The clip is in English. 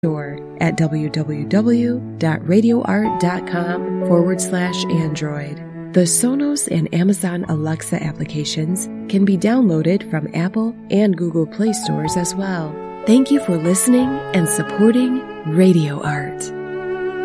store at www.radioart.com/Android. The Sonos and Amazon Alexa applications can be downloaded from Apple and Google Play stores as well. Thank you for listening and supporting Radio Art.